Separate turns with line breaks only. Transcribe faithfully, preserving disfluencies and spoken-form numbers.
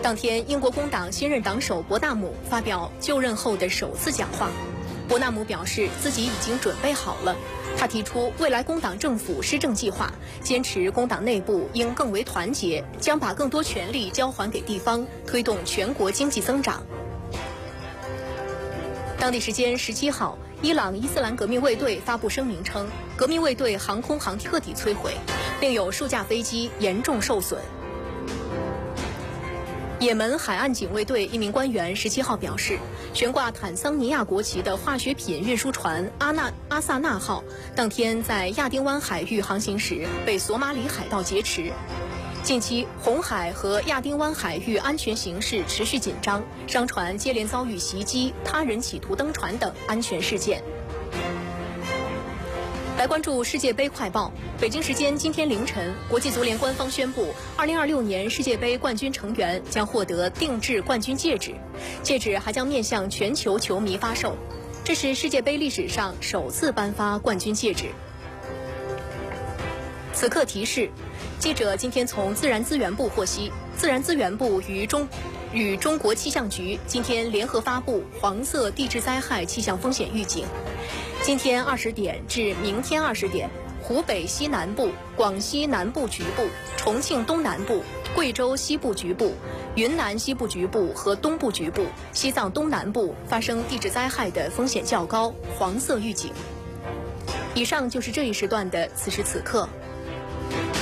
当天，英国工党新任党首伯纳姆发表就任后的首次讲话。伯纳姆表示自己已经准备好了。他提出未来工党政府施政计划，坚持工党内部应更为团结，将把更多权力交还给地方，推动全国经济增长。当地时间十七号，伊朗伊斯兰革命卫队发布声明称，革命卫队航空航彻底摧毁，另有数架飞机严重受损。也门海岸警卫队一名官员十七号表示，悬挂坦桑尼亚国旗的化学品运输船阿纳阿萨纳号当天在亚丁湾海域航行时被索马里海盗劫持。近期，红海和亚丁湾海域安全形势持续紧张，商船接连遭遇袭击、他人企图登船等安全事件。来关注世界杯快报。北京时间今天凌晨，国际足联官方宣布，二零二六年世界杯冠军成员将获得定制冠军戒指，戒指还将面向全球球迷发售。这是世界杯历史上首次颁发冠军戒指。此刻提示：记者今天从自然资源部获悉，自然资源部与中与中国气象局今天联合发布黄色地质灾害气象风险预警。今天二十点至明天二十点，湖北西南部、广西南部局部、重庆东南部、贵州西部局部、云南西部局部和东部局部、西藏东南部发生地质灾害的风险较高，黄色预警。以上就是这一时段的此时此刻。